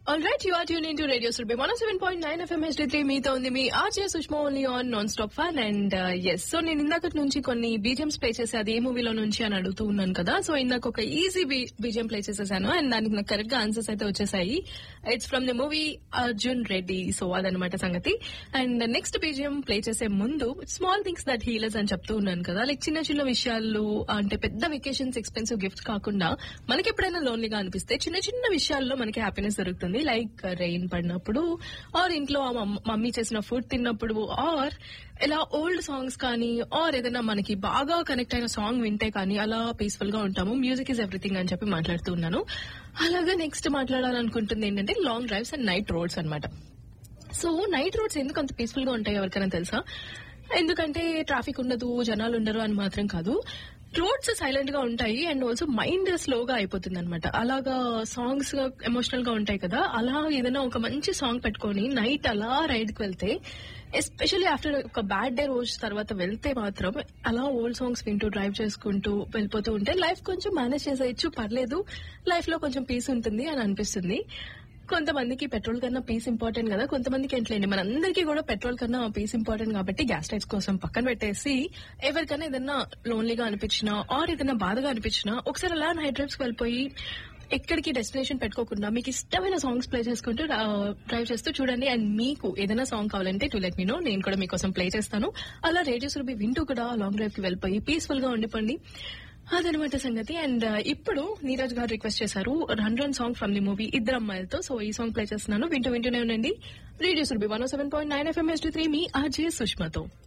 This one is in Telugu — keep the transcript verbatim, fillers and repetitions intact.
All right, you are tuned into Radio Surabhi one oh seven point nine F M H D three మీతో ఉంది మీ RJ Sushma only on non stop fun and yes so నేను ఇందాక నుంచి కొన్ని బీజిఎంస్ ప్లే చేసి అది ఏ మూవీలో నుంచి అని అడుగుతూ ఉన్నాను కదా. సో ఇందాక ఒక ఈజీ బీజిఎం ప్లే చేసేసాను అండ్ దానికి నాకు కరెక్ట్ గా ఆన్సర్స్ అయితే వచ్చేసాయి. It's from the movie Arjun Reddy. So అదనమాట సంగతి. అండ్ నెక్స్ట్ బీజిఎం ప్లే చేసే ముందు స్మాల్ థింగ్స్ దట్ హీలర్స్ అని చెప్తూ ఉన్నాను కదా. లైక్ చిన్న చిన్న విషయాలు అంటే పెద్ద వెకేషన్స్ ఎక్స్పెన్సివ్ గిఫ్ట్స్ కాకుండా మనకి ఎప్పుడైనా లోన్లీగా అనిపిస్తే చిన్న చిన్న విషయాల్లో మనకి హ్యాపీనెస్ దొరుకుతుంది. లైక్ రెయిన్ పడినప్పుడు ఆర్ ఇంట్లో మమ్మీ చేసిన ఫుడ్ తిన్నప్పుడు ఆర్ ఇలా ఓల్డ్ సాంగ్స్ కానీ ఆర్ ఏదైనా మనకి బాగా కనెక్ట్ అయిన సాంగ్ వింటే కానీ అలా పీస్ఫుల్ గా ఉంటాము. మ్యూజిక్ ఈజ్ ఎవ్రీథింగ్ అని చెప్పి మాట్లాడుతూ ఉన్నాను. అలాగే నెక్స్ట్ మాట్లాడాలనుకుంటుంది ఏంటంటే long drives and night roads అనమాట. సో నైట్ రోడ్స్ ఎందుకు అంత పీస్ఫుల్ గా ఉంటాయి ఎవరికైనా తెలుసా? ఎందుకంటే ట్రాఫిక్ ఉండదు, జనాలు ఉండరు అని మాత్రం కాదు, రోడ్స్ సైలెంట్ గా ఉంటాయి అండ్ ఆల్సో మైండ్ స్లోగా అయిపోతుంది అనమాట. అలాగా సాంగ్స్ ఎమోషనల్ గా ఉంటాయి కదా, అలా ఏదైనా ఒక మంచి సాంగ్ పెట్టుకొని నైట్ అలా రైడ్ కి వెళ్తే, ఎస్పెషల్లీ ఆఫ్టర్ ఒక బ్యాడ్ డే రోజు తర్వాత వెళ్తే మాత్రం అలా ఓల్డ్ సాంగ్స్ వింటూ డ్రైవ్ చేసుకుంటూ వెళ్ళిపోతూ ఉంటే లైఫ్ కొంచెం మేనేజ్ చేసేయచ్చు, పర్లేదు, లైఫ్ లో కొంచెం పీస్ ఉంటుంది అని అనిపిస్తుంది. కొంతమందికి పెట్రోల్ కన్నా పీస్ ఇంపార్టెంట్ కదా, కొంతమందికి ఏంటండి మనందరికీ కూడా పెట్రోల్ కన్నా పీస్ ఇంపార్టెంట్ కాబట్టి గ్యాస్ లైట్స్ కోసం పక్కన పెట్టేసి ఎవరికైనా ఏదైనా లోన్లీగా అనిపించినా ఆర్ ఏదైనా బాధగా అనిపించినా ఒకసారి అలా నైట్ డ్రైవ్స్ కి వెళ్ళిపోయి ఎక్కడికి డెస్టినేషన్ పెట్టుకోకుండా మీకు ఇష్టమైన సాంగ్స్ ప్లే చేసుకుంటూ డ్రైవ్ చేస్తూ చూడండి. అండ్ మీకు ఏదైనా సాంగ్ కావాలంటే టు లెట్ మీ నో, నేను కూడా మీకోసం ప్లే చేస్తాను. అలా రేడియో సురభి వింటూ కూడా లాంగ్ డ్రైవ్ కి వెళ్ళిపోయి పీస్ఫుల్ గా ఉండిపోండి. అదనమాట సంగతి. అండ్ ఇప్పుడు నీరజ్ గారు రిక్వెస్ట్ చేశారు run run song from the movie ఇద్దరు అమ్మాయిలతో. సో ఈ సాంగ్ ప్లే చేస్తున్నాను, వింటూ వింటూనే ఉండండి. రేడియో సురభి వన్ ఓ seven point nine FM H D three మీ ఆర్జే సుష్మతో.